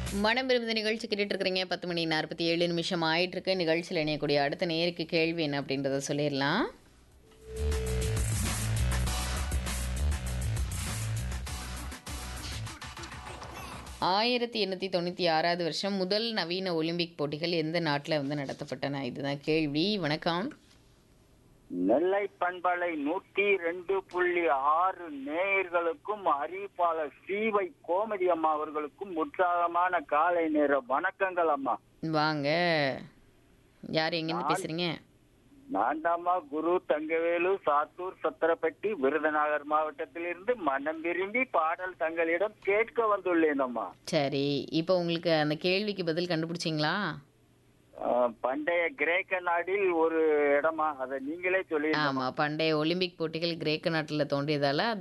மனம் விரும்புத நிகழ்ச்சி கேட்டுட்டு இருக்கிறீங்க. 10:47 ஆயிட்டு இருக்கு. நிகழ்ச்சியில் இணையக்கூடிய அடுத்த நேருக்கு கேள்வி என்ன அப்படின்றத சொல்லிடலாம். ஆயிரத்தி 896 வருஷம் முதல் நவீன ஒலிம்பிக் போட்டிகள் எந்த நாட்டில் நடத்தப்பட்டன? இதுதான் கேள்வி. வணக்கம். நெல்லை பண்பலை 102.6 நேயர்களுக்கும் அறிவிப்பாளர் ஸ்ரீவை கோமதி அம்மா அவர்களுக்கும் உற்சாகமான காலை நேர வணக்கங்கள் அம்மா. வாங்க. யார் எங்கேருந்து பேசுறீங்க? நான் தாம்மா குரு தங்கவேலு, சாத்தூர் சத்திரப்பட்டி, விருதுநகர் மாவட்டத்திலிருந்து மனம் விரும்பி பாடல் தங்களிடம் கேட்க வந்துள்ளேன் அம்மா. சரி, இப்போ உங்களுக்கு அந்த கேள்விக்கு பதில் கண்டுபிடிச்சிங்களா? பண்டைய கிரேக்க நாடில் ஒரு இடமா, அதை நீங்களே சொல்லி. ஆமா, பண்டைய ஒலிம்பிக் போட்டிகள் கிரேக்க நாட்டில் தோன்றியதால